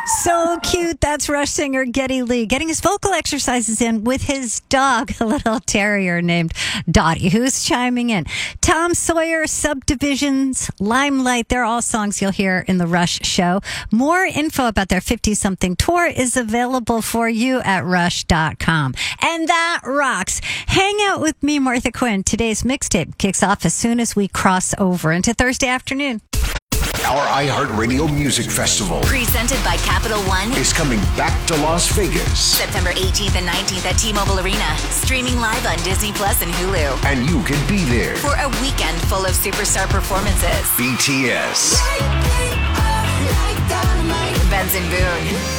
So cute. That's Rush singer Geddy Lee getting his vocal exercises in with his dog, a little terrier named Dottie, who's chiming in. Tom Sawyer, Subdivisions, Limelight, they're all songs you'll hear in the Rush show. More info about their 50-something tour is available for you at Rush.com. And that rocks. Hang out with me, Martha Quinn. Today's mixtape kicks off as soon as we cross over into Thursday afternoon. Our iHeartRadio Music Festival, presented by Capital One, is coming back to Las Vegas. September 18th and 19th at T-Mobile Arena. Streaming live on Disney Plus and Hulu. And you can be there for a weekend full of superstar performances. BTS, Benson Boone,